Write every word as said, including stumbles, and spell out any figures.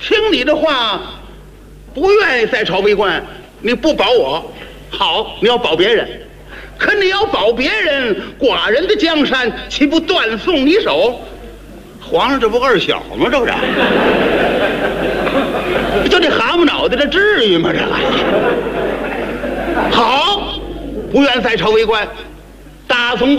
听你的话，不愿意在朝为官，你不保我，好，你要保别人。可你要保别人，寡人的江山岂不断送你手？皇上，这不二小吗？这不是？就这蛤蟆脑袋，这至于吗？这个好，不愿在朝为官，大从